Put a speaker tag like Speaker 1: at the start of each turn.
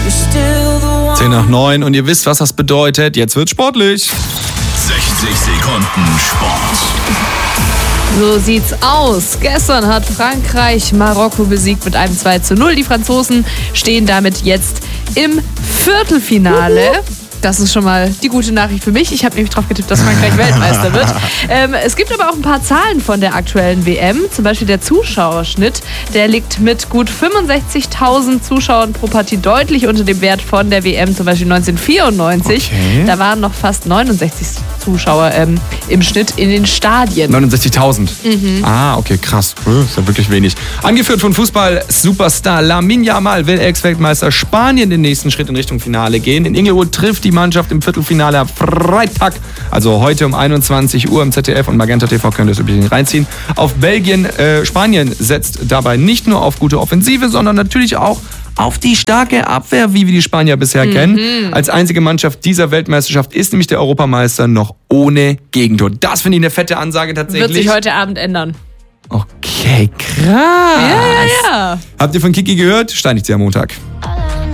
Speaker 1: 10:09 und ihr wisst, was das bedeutet. Jetzt wird's sportlich.
Speaker 2: 60 Sekunden Sport.
Speaker 3: So sieht's aus. Gestern hat Frankreich Marokko besiegt mit einem 2:0. Die Franzosen stehen damit jetzt im Viertelfinale. Das ist schon mal die gute Nachricht für mich. Ich habe nämlich drauf getippt, dass Frankreich Weltmeister wird. Es gibt aber auch ein paar Zahlen von der aktuellen WM. Zum Beispiel der Zuschauerschnitt. Der liegt mit gut 65.000 Zuschauern pro Partie deutlich unter dem Wert von der WM, zum Beispiel 1994.
Speaker 1: Okay.
Speaker 3: Da waren noch fast 69 Zuschauer im Schnitt in den Stadien.
Speaker 1: 69.000. Ah, okay, krass. Ist ja wirklich wenig. Angeführt von Fußball-Superstar Lamine Yamal will Ex-Weltmeister Spanien den nächsten Schritt in Richtung Finale gehen. In Inglewood trifft die Mannschaft im Viertelfinale am Freitag, also heute um 21 Uhr im ZDF und Magenta TV könnt ihr es übrigens reinziehen, auf Belgien. Spanien setzt dabei nicht nur auf gute Offensive, sondern natürlich auch auf die starke Abwehr, wie wir die Spanier bisher kennen. Als einzige Mannschaft dieser Weltmeisterschaft ist nämlich der Europameister noch ohne Gegentor. Das finde ich eine fette Ansage tatsächlich.
Speaker 3: Wird sich heute Abend ändern.
Speaker 1: Okay, krass.
Speaker 3: Ja.
Speaker 1: Habt ihr von Kiki gehört? Steinigt sie am Montag.